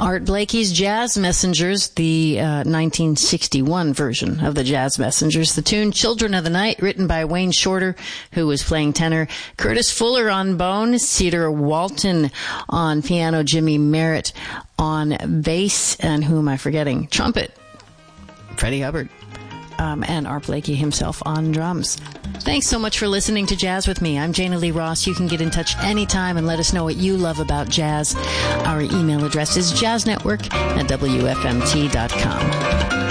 Art Blakey's Jazz Messengers, the 1961 version of the Jazz Messengers. The tune Children of the Night, written by Wayne Shorter, who was playing tenor, Curtis Fuller on bone, Cedar Walton on piano, Jimmy Merritt on bass, and who am I forgetting? Trumpet, Freddie Hubbard. And Art Blakey himself on drums. Thanks so much for listening to Jazz with me. I'm Jana Lee Ross. You can get in touch anytime and let us know what you love about jazz. Our email address is jazznetwork@wfmt.com.